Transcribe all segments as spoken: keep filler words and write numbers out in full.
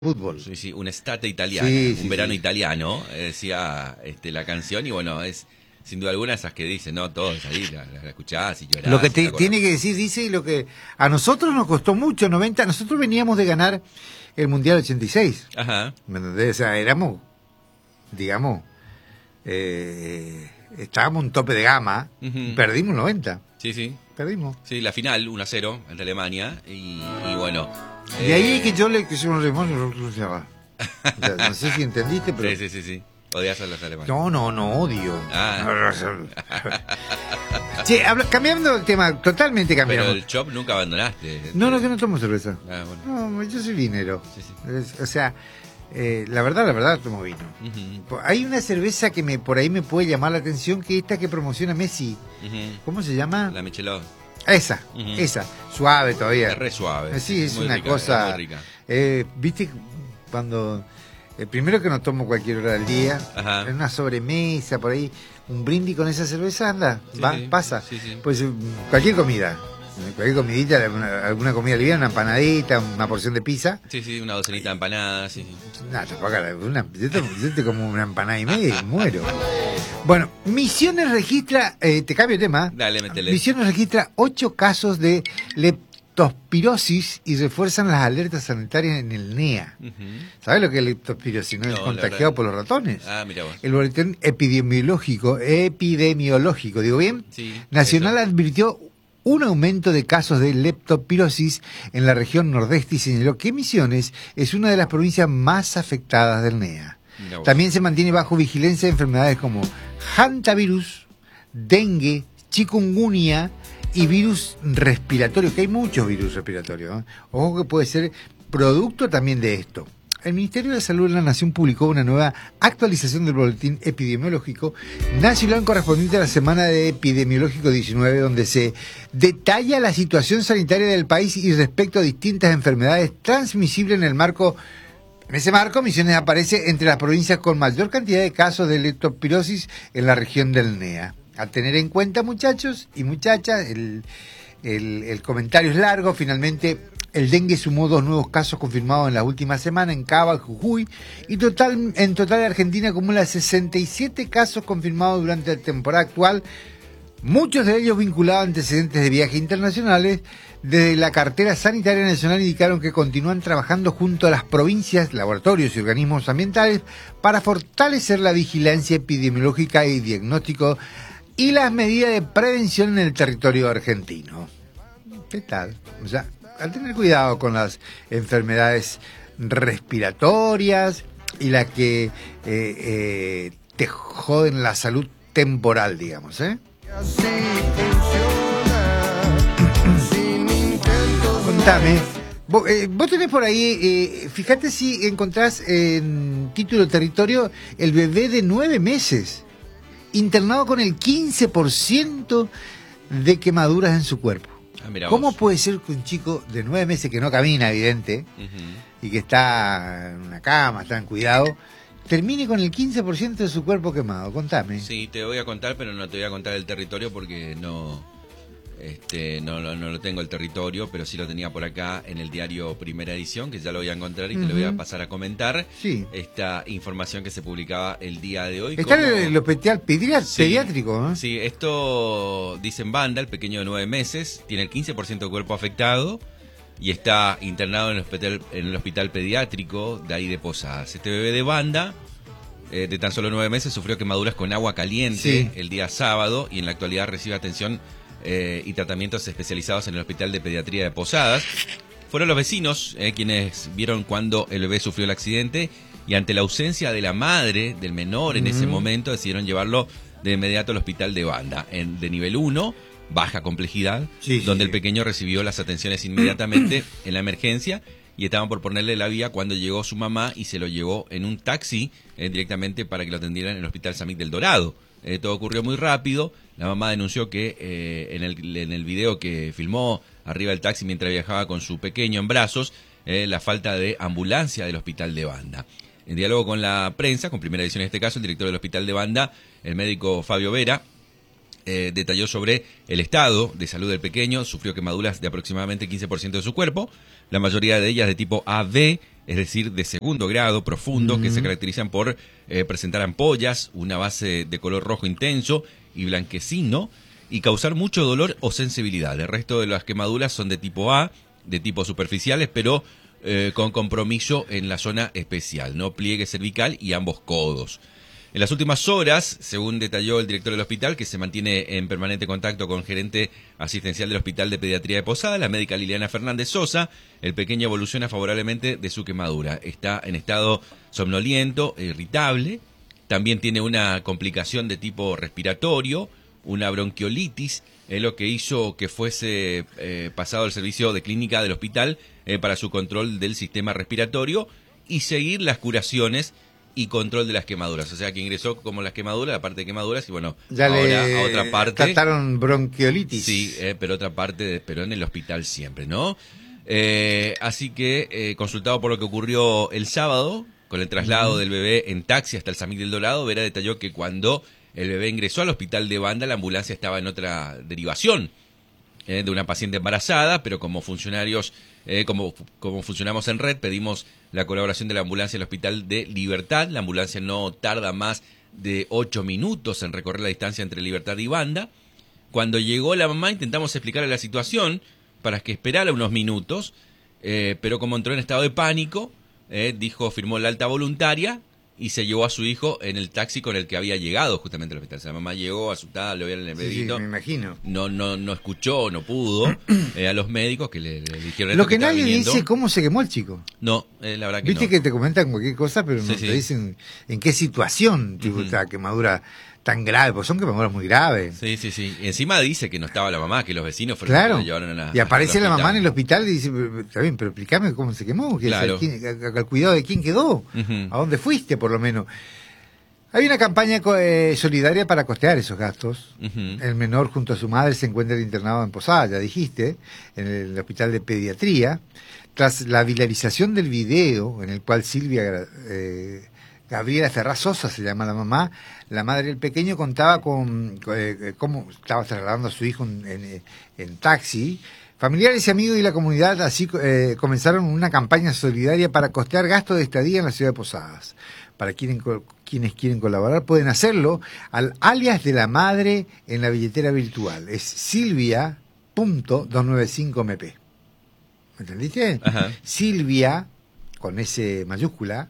fútbol. Sí, sí, un estate italiano, Sí, un sí, verano sí. italiano, eh, decía este, la canción, y bueno, es sin duda alguna esas que dicen, ¿no? Todos ahí la, la escuchás y llorás. Lo que y te, te acordás. tiene que decir, dice, y lo que a nosotros nos costó mucho, noventa, nosotros veníamos de ganar el Mundial ochenta y seis. Ajá. ¿Me entendés? O sea, éramos, digamos, eh, estábamos un tope de gama, Ujú. y perdimos noventa, Sí, sí. perdimos. Sí, la final, uno a cero, ante Alemania, y, y bueno. De ahí eh, que yo le que yo no le o sea, no sé si entendiste, pero Sí, sí, sí, sí. Odias a los alemanes. no, no, no odio. Ah. Che, habla- cambiando el tema, totalmente Pero cambiando. el chop nunca abandonaste. No, no, que no tomo cerveza. Ah, bueno. No, yo soy vinero. Sí, sí. Es- o sea, eh, la verdad, la verdad, tomo vino. Ujú, Hay una cerveza que me por ahí me puede llamar la atención, que esta que promociona Messi. ujú. ¿Cómo se llama? La Michelot. Esa, Ujú. esa, suave todavía. Es re suave. Sí, es muy una rica, cosa. es muy rica. Eh, Viste, cuando. eh, primero que no tomo cualquier hora del día, Ajá. en una sobremesa, por ahí, un brindis con esa cerveza, anda, Sí, va, sí, pasa. sí, sí. Pues eh, cualquier comida, eh, cualquier comidita, alguna, alguna comida liviana, una empanadita, una porción de pizza. Sí, sí, una docenita de empanadas. Sí, sí. No, tampoco, una, yo, te, yo te como una empanada y media y muero. Bueno, Misiones registra, eh, te cambio de tema. Dale, métele. Misiones registra ocho casos de leptospirosis y refuerzan las alertas sanitarias en el N E A. Ujú. ¿Sabes lo que es leptospirosis? ¿No es No, la contagiado verdad. por los ratones? Ah, mira vos. El boletín epidemiológico, epidemiológico, digo bien, Sí, nacional eso. advirtió un aumento de casos de leptospirosis en la región nordeste y señaló que Misiones es una de las provincias más afectadas del N E A. Mirá vos. También se mantiene bajo vigilancia enfermedades como hantavirus, dengue, chikungunya y virus respiratorios, que hay muchos virus respiratorios. ¿eh? Ojo que puede ser producto también de esto. El Ministerio de Salud de la Nación publicó una nueva actualización del boletín epidemiológico nacional correspondiente a la semana de epidemiológico diecinueve, donde se detalla la situación sanitaria del país y respecto a distintas enfermedades transmisibles en el marco. En ese marco, Misiones aparece entre las provincias con mayor cantidad de casos de leptospirosis en la región del N E A. A tener en cuenta, muchachos y muchachas, el, el, el comentario es largo. Finalmente, el dengue sumó dos nuevos casos confirmados en la última semana en Cava y Jujuy, y total, en total Argentina acumula sesenta y siete casos confirmados durante la temporada actual, muchos de ellos vinculados a antecedentes de viajes internacionales. Desde la cartera sanitaria nacional indicaron que continúan trabajando junto a las provincias, laboratorios y organismos ambientales para fortalecer la vigilancia epidemiológica y diagnóstico y las medidas de prevención en el territorio argentino. ¿Qué tal? O sea, al tener cuidado con las enfermedades respiratorias y las que eh, eh, te joden la salud temporal, digamos, ¿eh? Contame, vos, eh, vos tenés por ahí, eh, fíjate si encontrás en título territorio el bebé de nueve meses, internado con el quince por ciento de quemaduras en su cuerpo. Ah, mirá ¿Cómo vos. puede ser que un chico de nueve meses que no camina, evidente, Ujú. y que está en una cama, está en cuidado, termine con el quince por ciento de su cuerpo quemado? Contame. Sí, te voy a contar, pero no te voy a contar el territorio porque no, este, no, no, no lo tengo el territorio, pero sí lo tenía por acá en el diario Primera Edición, que ya lo voy a encontrar y te lo voy a Ujú. pasar a comentar. Sí. Esta información que se publicaba el día de hoy. Está como- en el hospital pediá- Sí, pediátrico, ¿eh? Sí, esto dice en Banda, el pequeño de nueve meses, tiene el quince por ciento de cuerpo afectado y está internado en el hospital, en el hospital pediátrico de ahí de Posadas. Este bebé de Banda, eh, de tan solo nueve meses, sufrió quemaduras con agua caliente Sí. el día sábado y en la actualidad recibe atención eh, y tratamientos especializados en el Hospital de Pediatría de Posadas. Fueron los vecinos eh, quienes vieron cuando el bebé sufrió el accidente y ante la ausencia de la madre del menor en ese Ujú. momento decidieron llevarlo de inmediato al hospital de Banda, en, de nivel uno, baja complejidad, Sí, sí, donde sí. el pequeño recibió las atenciones inmediatamente en la emergencia y estaban por ponerle la vía cuando llegó su mamá y se lo llevó en un taxi eh, directamente para que lo atendieran en el Hospital Samit del Dorado. Eh, todo ocurrió muy rápido. La mamá denunció que eh, en, el, en el video que filmó arriba del taxi mientras viajaba con su pequeño en brazos, eh, la falta de ambulancia del hospital de Banda. En diálogo con la prensa, con Primera Edición en este caso, el director del hospital de Banda, el médico Fabio Vera, eh, detalló sobre el estado de salud del pequeño. Sufrió quemaduras de aproximadamente quince por ciento de su cuerpo, la mayoría de ellas de tipo A B, es decir, de segundo grado, profundos, uh-huh. que se caracterizan por eh, presentar ampollas, una base de color rojo intenso y blanquecino, y causar mucho dolor o sensibilidad. El resto de las quemaduras son de tipo A, de tipo superficiales, pero eh, con compromiso en la zona especial, ¿no? Pliegue cervical y ambos codos. En las últimas horas, según detalló el director del hospital, que se mantiene en permanente contacto con el gerente asistencial del Hospital de Pediatría de Posadas, la médica Liliana Fernández Sosa, el pequeño evoluciona favorablemente de su quemadura. Está en estado somnoliento, irritable, también tiene una complicación de tipo respiratorio, una bronquiolitis, es lo que hizo que fuese eh, pasado al servicio de clínica del hospital eh, para su control del sistema respiratorio y seguir las curaciones y control de las quemaduras, o sea que ingresó como las quemaduras, la parte de quemaduras y bueno, ya ahora le a otra parte. Trataron bronquiolitis. Sí, eh, pero otra parte, de, pero en el hospital siempre, ¿no? Eh, así que eh, consultado por lo que ocurrió el sábado con el traslado uh-huh. del bebé en taxi hasta el San Miguel del Dorado, Vera detalló que cuando el bebé ingresó al hospital de Banda, la ambulancia estaba en otra derivación eh, de una paciente embarazada, pero como funcionarios Eh, como, como funcionamos en red, pedimos la colaboración de la ambulancia del Hospital de Libertad. La ambulancia no tarda más de ocho minutos en recorrer la distancia entre Libertad y Banda. Cuando llegó la mamá intentamos explicarle la situación para que esperara unos minutos, eh, pero como entró en estado de pánico, eh, dijo, firmó la alta voluntaria y se llevó a su hijo en el taxi con el que había llegado justamente al hospital. O sea, la mamá llegó asustada, lo vieron en el bebito. Sí, sí, me imagino. No, no, no escuchó, no pudo eh, a los médicos que le, le dijeron lo que, que nadie viniendo. dice cómo se quemó el chico. No, eh, la verdad que Viste no. que te comentan cualquier cosa, pero no sí, te sí. dicen en qué situación tipo uh-huh. esta quemadura tan grave, porque son quemaduras muy graves. Sí, sí, sí. Y encima dice que no estaba la mamá, que los vecinos fueron claro. los que la llevaron a la, y aparece la mamá en el hospital. hospital y dice, está bien, pero explícame cómo se quemó, que Claro. quién, al cuidado de quién quedó, uh-huh. a dónde fuiste por lo menos. Hay una campaña eh, solidaria para costear esos gastos. Uh-huh. El menor junto a su madre se encuentra internado en Posadas, ya dijiste, en el hospital de pediatría. Tras la viralización del video en el cual Silvia eh, Gabriela Ferraz Sosa se llama la mamá, la madre del pequeño contaba con eh, cómo estaba trasladando a su hijo en, en, en taxi. Familiares y amigos y la comunidad así eh, comenzaron una campaña solidaria para costear gastos de estadía en la ciudad de Posadas. Para quienes, quienes quieren colaborar pueden hacerlo al alias de la madre en la billetera virtual. Es silvia punto doscientos noventa y cinco eme pe. ¿Me entendiste? Ajá. Silvia, con S mayúscula,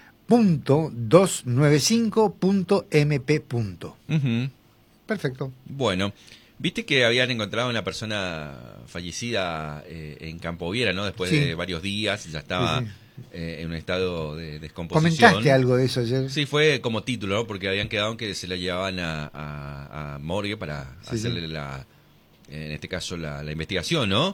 punto doscientos noventa y cinco punto eme pe. Uh-huh. Perfecto. Bueno, viste que habían encontrado una persona fallecida eh, en Campo Viera, ¿no? Después sí. de varios días, ya estaba... Sí, sí. Eh, en un estado de descomposición. ¿Comentaste algo de eso ayer? Sí, fue como título, ¿no? Porque habían quedado en que se la llevaban a, a, a morgue para sí, hacerle sí. la, en este caso la, la investigación, ¿no?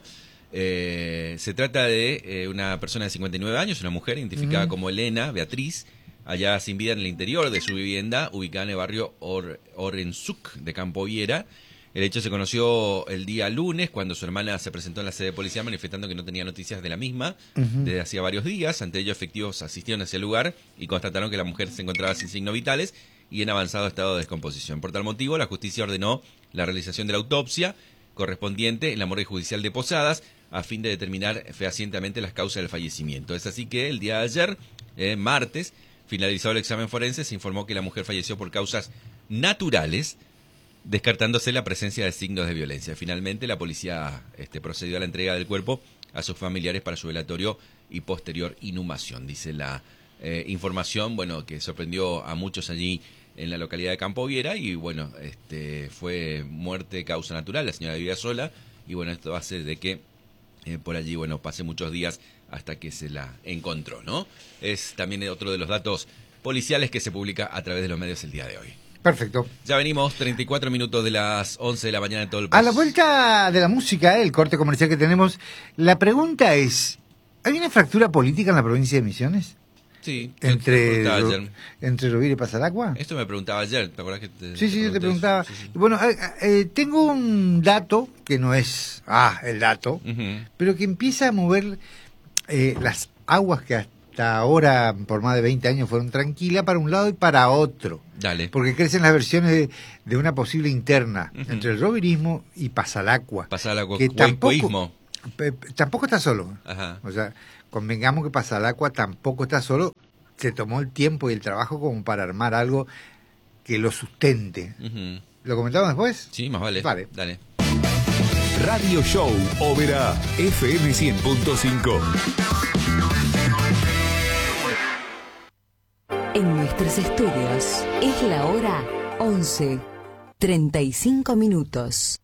Eh, se trata de eh, una persona de cincuenta y nueve años, una mujer identificada uh-huh. como Elena Beatriz, allá sin vida en el interior de su vivienda, ubicada en el barrio Or, Orenzuc de Campo Viera. El hecho se conoció el día lunes cuando su hermana se presentó en la sede de policía manifestando que no tenía noticias de la misma uh-huh. desde hacía varios días. Ante ello, efectivos asistieron hacia el lugar y constataron que la mujer se encontraba sin signos vitales y en avanzado estado de descomposición. Por tal motivo, la justicia ordenó la realización de la autopsia correspondiente en la morgue judicial de Posadas a fin de determinar fehacientemente las causas del fallecimiento. Es así que el día de ayer, eh, martes, finalizado el examen forense, se informó que la mujer falleció por causas naturales, descartándose la presencia de signos de violencia. Finalmente, la policía este, procedió a la entrega del cuerpo a sus familiares para su velatorio y posterior inhumación. Dice la eh, información, bueno, que sorprendió a muchos allí en la localidad de Campo Viera y, bueno, este fue muerte causa natural. La señora vivía sola y, bueno, esto hace de que eh, por allí, bueno, pase muchos días hasta que se la encontró, ¿no? Es también otro de los datos policiales que se publica a través de los medios el día de hoy. Perfecto. Ya venimos, treinta y cuatro minutos de las once de la mañana de todo el país. A la vuelta de la música, el corte comercial que tenemos, la pregunta es, ¿hay una fractura política en la provincia de Misiones? Sí. Entre, Ro, entre Rovira y Pasaragua. Esto me preguntaba ayer, ¿te acuerdas que te Sí, sí, te yo te preguntaba. Sí, sí. Bueno, eh, eh, tengo un dato que no es, ah, el dato, uh-huh. pero que empieza a mover eh, las aguas que hasta hasta ahora, por más de veinte años, fueron tranquilas para un lado y para otro. Dale. Porque crecen las versiones de, de una posible interna uh-huh. entre el rovirismo y Pasalacua. Pasalacua, que tampoco, Pe- tampoco está solo. Ajá. O sea, convengamos que Pasalacqua tampoco está solo. Se tomó el tiempo y el trabajo como para armar algo que lo sustente. Ujú. ¿Lo comentamos después? Sí, más vale. Vale. Dale. Radio Show Oberá, F M cien punto cinco. En nuestros estudios es la hora once, treinta y cinco minutos.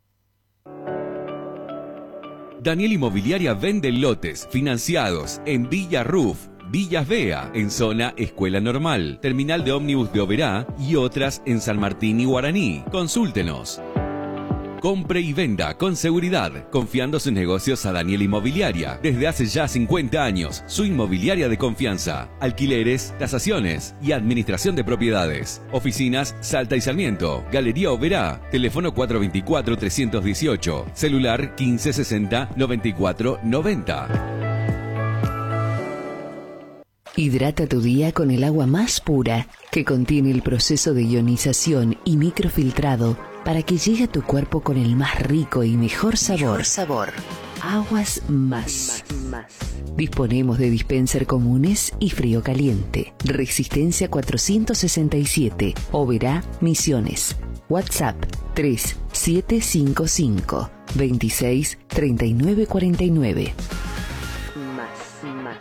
Daniel Inmobiliaria vende lotes financiados en Villa Ruf, Villas Vea, en zona Escuela Normal, Terminal de Ómnibus de Oberá y otras en San Martín y Guaraní. Consúltenos. Compre y venda con seguridad, confiando sus negocios a Daniel Inmobiliaria. Desde hace ya cincuenta años, su inmobiliaria de confianza. Alquileres, tasaciones y administración de propiedades. Oficinas Salta y Sarmiento. Galería Oberá. Teléfono cuatro dos cuatro, tres uno ocho. Celular quince sesenta, noventa y cuatro noventa. Hidrata tu día con el agua más pura, que contiene el proceso de ionización y microfiltrado para que llegue a tu cuerpo con el más rico y mejor sabor. Mejor sabor. Aguas Más. Disponemos de dispenser comunes y frío caliente. Resistencia cuatrocientos sesenta y siete, Oberá, Misiones. WhatsApp tres siete cinco cinco, veintiséis, treinta y nueve cuarenta y nueve. Más, más.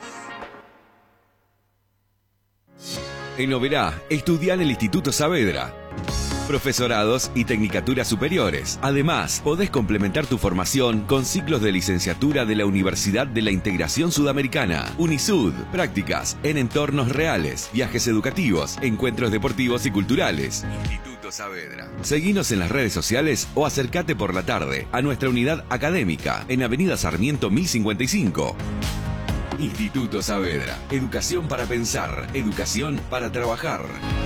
En Oberá, estudia en el Instituto Saavedra. Profesorados y tecnicaturas superiores. Además, podés complementar tu formación con ciclos de licenciatura de la Universidad de la Integración Sudamericana, UNISUD, prácticas en entornos reales, viajes educativos, encuentros deportivos y culturales. Instituto Saavedra. Seguinos en las redes sociales o acércate por la tarde a nuestra unidad académica en Avenida Sarmiento mil cincuenta y cinco. Instituto Saavedra. Educación para pensar, educación para trabajar.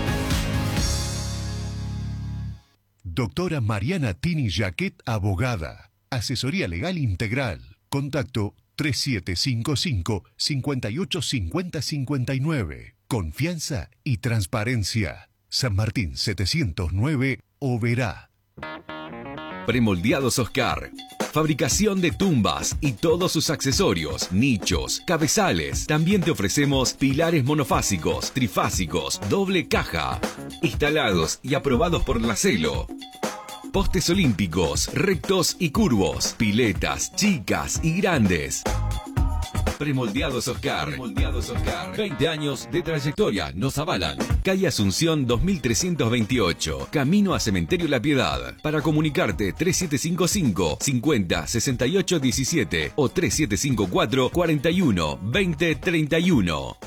Doctora Mariana Tini Jaquet, abogada. Asesoría legal integral. Contacto tres siete cinco cinco, cinco ocho cinco cero cinco nueve. Confianza y transparencia. San Martín setecientos nueve, Oberá. Premoldeados Oscar. Fabricación de tumbas y todos sus accesorios, nichos, cabezales. También te ofrecemos pilares monofásicos, trifásicos, doble caja, instalados y aprobados por la Celo. Postes olímpicos, rectos y curvos, piletas chicas y grandes. Premoldeados Oscar. Premoldeados Oscar. veinte años de trayectoria nos avalan. Calle Asunción dos mil trescientos veintiocho. Camino a Cementerio La Piedad. Para comunicarte tres siete cinco cinco, cincuenta, sesenta y ocho diecisiete o tres siete cinco cuatro, cuarenta y uno, veinte treinta y uno.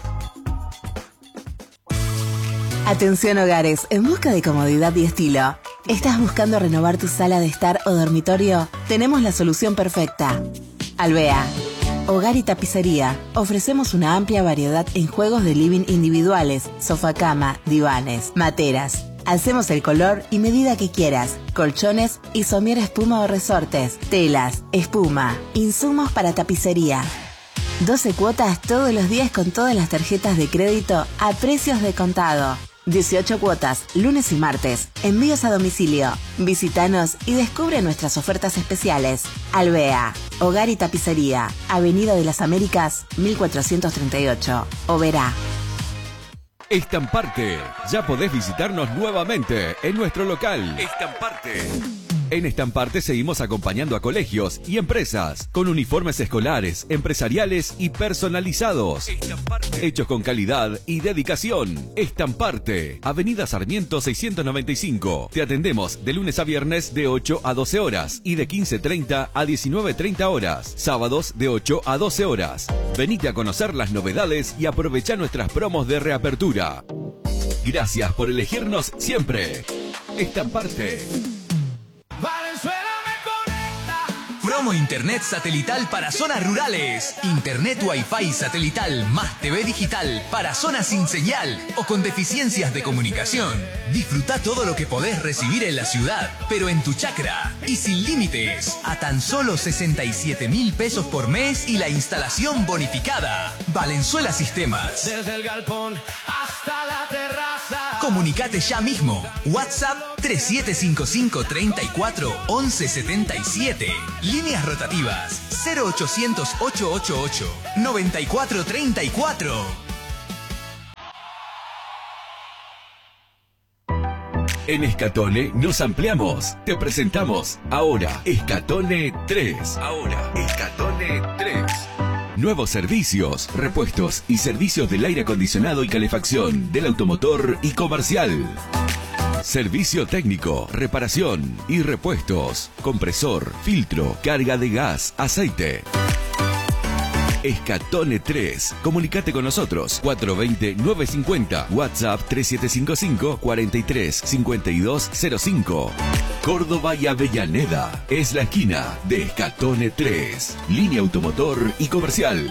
Atención hogares, en busca de comodidad y estilo. ¿Estás buscando renovar tu sala de estar o dormitorio? Tenemos la solución perfecta. Alvea. Hogar y tapicería. Ofrecemos una amplia variedad en juegos de living individuales, sofá-cama, divanes, materas. Hacemos el color y medida que quieras. Colchones y somier espuma o resortes. Telas, espuma, insumos para tapicería. doce cuotas todos los días con todas las tarjetas de crédito a precios de contado. dieciocho cuotas, lunes y martes. Envíos a domicilio. Visítanos y descubre nuestras ofertas especiales. Alvea. Hogar y tapicería. Avenida de las Américas, mil cuatrocientos treinta y ocho. Oberá. Estamparte. Ya podés visitarnos nuevamente en nuestro local. Estamparte. En Estamparte seguimos acompañando a colegios y empresas con uniformes escolares, empresariales y personalizados. Estamparte. Hechos con calidad y dedicación. Estamparte. Avenida Sarmiento seiscientos noventa y cinco. Te atendemos de lunes a viernes de ocho a doce horas y de quince treinta a diecinueve treinta horas. Sábados de ocho a doce horas. Venite a conocer las novedades y aprovecha nuestras promos de reapertura. Gracias por elegirnos siempre. Estamparte. Promo Internet satelital para zonas rurales. Internet Wi-Fi satelital más T V digital para zonas sin señal o con deficiencias de comunicación. Disfruta todo lo que podés recibir en la ciudad, pero en tu chacra y sin límites. A tan solo sesenta y siete mil pesos por mes y la instalación bonificada. Valenzuela Sistemas. Desde el galpón hasta la terraza. Comunicate ya mismo. WhatsApp tres siete cinco cinco, treinta y cuatro, once setenta y siete. Líneas rotativas cero ochocientos, ochocientos ochenta y ocho, noventa y cuatro treinta y cuatro. En Escatone nos ampliamos. Te presentamos ahora Escatone tres. Ahora Escatone tres. Nuevos servicios, repuestos y servicios del aire acondicionado y calefacción, del automotor y comercial. Servicio técnico, reparación y repuestos, compresor, filtro, carga de gas, aceite. Escatone tres. Comunicate con nosotros. cuatro dos cero, nueve cinco cero. WhatsApp tres siete cinco cinco, cuarenta y tres, cincuenta y dos cero cinco. Córdoba y Avellaneda. Es la esquina de Escatone tres. Línea automotor y comercial.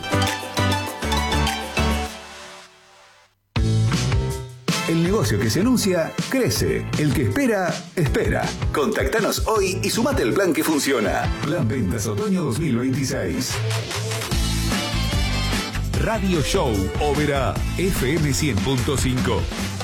El negocio que se anuncia, crece. El que espera, espera. Contactanos hoy y sumate al plan que funciona. Plan Ventas Otoño dos mil veintiséis. Radio Show Ópera F M cien punto cinco.